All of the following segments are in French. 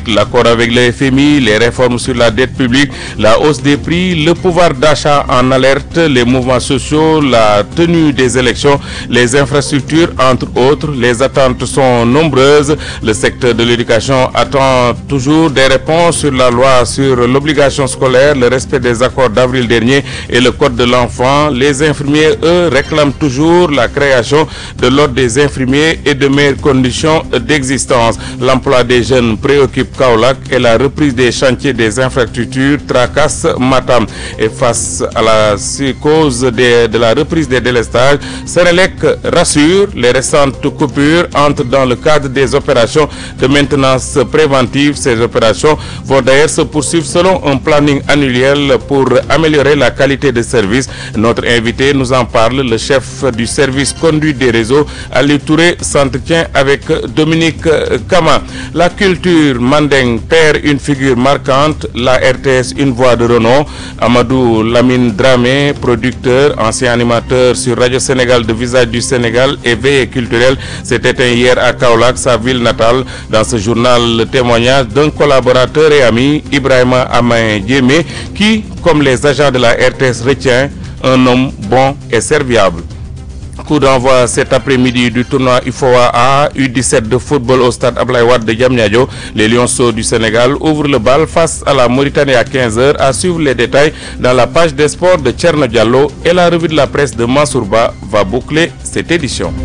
économique, l'accord avec le FMI, les réformes sur la dette publique, la hausse des prix, le pouvoir d'achat en alerte, les mouvements sociaux, la tenue des élections, les infrastructures, entre autres. Les attentes sont nombreuses. Le secteur de l'éducation attend toujours des réponses sur la loi sur l'obligation scolaire, le respect des accords d'avril dernier et le code de l'enfant. Les infirmiers, eux, réclament toujours la création de l'ordre des infirmiers et de meilleures conditions d'existence. L'emploi des jeunes préoccupe Kaolack et la reprise des chantiers des infrastructures tracasse Matam. Et face à la cause de la reprise des délestages, Senelec rassure, les récentes coupures entrent dans le cadre des opérations de maintenance préventive. Ces opérations vont d'ailleurs se poursuivre selon un planning annuel pour améliorer la qualité de service. Notre invité nous en parle, le chef du service conduite des réseaux, Ali Touré, s'entretient avec Dominique Kama. La culture mandingue perd une figure marquante, la RTS une voix de renom. Amadou Lamine Dramé, producteur, ancien animateur sur Radio Sénégal de Visage du Sénégal et veillée culturelle, s'est éteint hier à Kaolack, sa ville natale. Dans ce journal, le témoignage d'un collaborateur et ami, Ibrahima Amain Diémé, qui, comme les agents de la RTS, retient un homme bon et serviable. Coup d'envoi cet après-midi du tournoi UFOA A U17 de football au stade Abdoulaye Wade de Diamniadio. Les Lionceaux du Sénégal ouvrent le bal face à la Mauritanie à 15h. À suivre les détails dans la page des sports de Thierno Diallo, et la revue de la presse de Mansour Ba va boucler cette édition.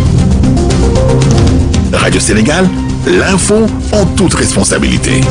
Radio Sénégal, l'info en toute responsabilité.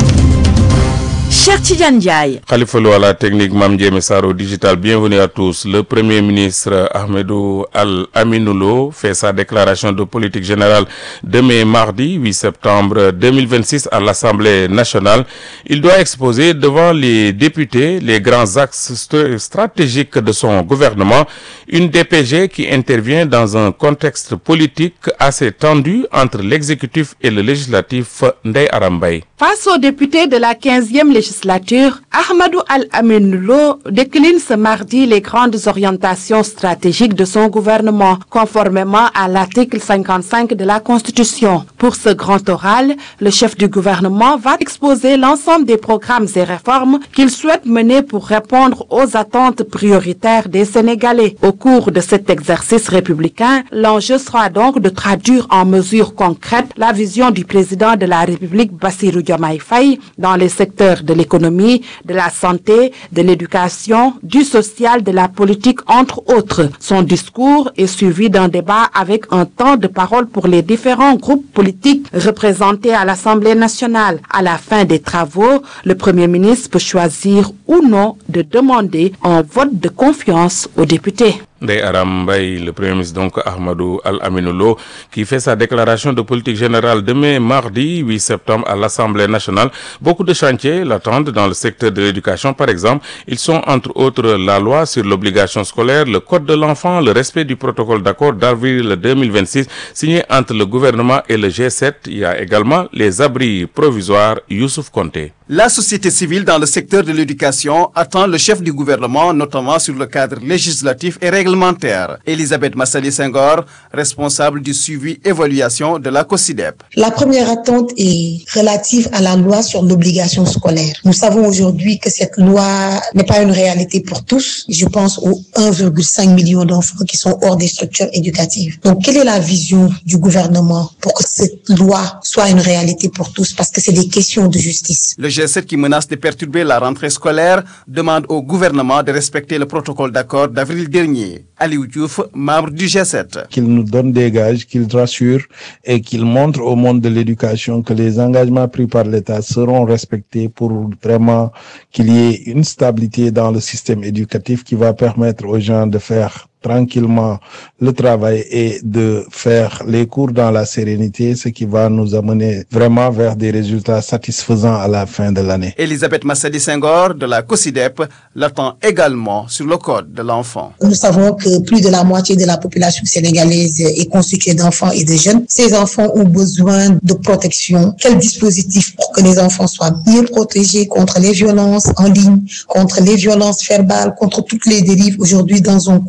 Cher Tidiane Ndiaye. Khalifa Lo à la technique, Mame Ndiémé Sarr au digital. Bienvenue à tous. Le Premier ministre Ahmadou Al-Aminou Lo fait sa déclaration de politique générale demain mardi 8 septembre 2026 à l'Assemblée nationale. Il doit exposer devant les députés les grands axes stratégiques de son gouvernement. Une DPG qui intervient dans un contexte politique assez tendu entre l'exécutif et le législatif. Ndeye Aram Mbaye. Face aux députés de la 15e législature, Ahmadou Al-Aminou Lo décline ce mardi les grandes orientations stratégiques de son gouvernement, conformément à l'article 55 de la Constitution. Pour ce grand oral, le chef du gouvernement va exposer l'ensemble des programmes et réformes qu'il souhaite mener pour répondre aux attentes prioritaires des Sénégalais. Au cours de cet exercice républicain, l'enjeu sera donc de traduire en mesures concrètes la vision du président de la République, Bassirou Diomaye Faye, dans les secteurs de l'économie, de la santé, de l'éducation, du social, de la politique, entre autres. Son discours est suivi d'un débat avec un temps de parole pour les différents groupes politiques représentés à l'Assemblée nationale. À la fin des travaux, le Premier ministre peut choisir ou non de demander un vote de confiance aux députés. Ndeye Aram Mbaye, le Premier ministre donc Ahmadou Al-Aminou Lo, qui fait sa déclaration de politique générale demain mardi 8 septembre à l'Assemblée nationale. Beaucoup de chantiers l'attendent dans le secteur de l'éducation, par exemple. Ils sont entre autres la loi sur l'obligation scolaire, le code de l'enfant, le respect du protocole d'accord d'avril 2026 signé entre le gouvernement et le G7. Il y a également les abris provisoires. Youssouf Konté. La société civile dans le secteur de l'éducation attend le chef du gouvernement, notamment sur le cadre législatif et réglementaire. Elisabeth Massali Senghor, responsable du suivi-évaluation de la COSIDEP. La première attente est relative à la loi sur l'obligation scolaire. Nous savons aujourd'hui que cette loi n'est pas une réalité pour tous. Je pense aux 1,5 million d'enfants qui sont hors des structures éducatives. Donc, quelle est la vision du gouvernement pour que cette loi soit une réalité pour tous? Parce que c'est des questions de justice. Le G7 qui menace de perturber la rentrée scolaire demande au gouvernement de respecter le protocole d'accord d'avril dernier. Aliou Diouf, membre du G7. Qu'il nous donne des gages, qu'il rassure et qu'il montre au monde de l'éducation que les engagements pris par l'État seront respectés pour vraiment qu'il y ait une stabilité dans le système éducatif qui va permettre aux gens de faire tranquillement le travail et de faire les cours dans la sérénité, ce qui va nous amener vraiment vers des résultats satisfaisants à la fin de l'année. Elisabeth Massadi Senghor de la COSIDEP l'attend également sur le code de l'enfant. Nous savons que plus de la moitié de la population sénégalaise est constituée d'enfants et de jeunes. Ces enfants ont besoin de protection. Quel dispositif pour que les enfants soient mieux protégés contre les violences en ligne, contre les violences verbales, contre toutes les dérives aujourd'hui dans un contexte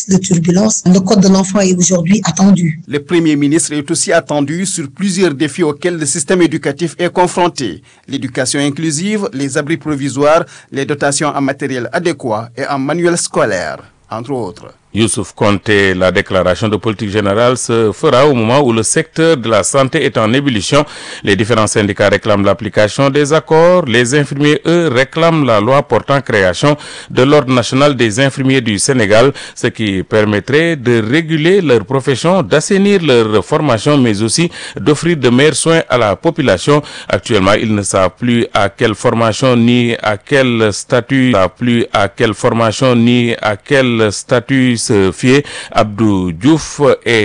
contexte de turbulence, le Code de l'enfant est aujourd'hui attendu. Le Premier ministre est aussi attendu sur plusieurs défis auxquels le système éducatif est confronté. L'éducation inclusive, les abris provisoires, les dotations en matériel adéquat et en manuel scolaire, entre autres. Youssouf Konté, la déclaration de politique générale se fera au moment où le secteur de la santé est en ébullition. Les différents syndicats réclament l'application des accords. Les infirmiers, eux, réclament la loi portant création de l'Ordre national des infirmiers du Sénégal, ce qui permettrait de réguler leur profession, d'assainir leur formation, mais aussi d'offrir de meilleurs soins à la population. Actuellement, ils ne savent plus à quelle formation ni à quel statut, se fier. Abdou Diouf est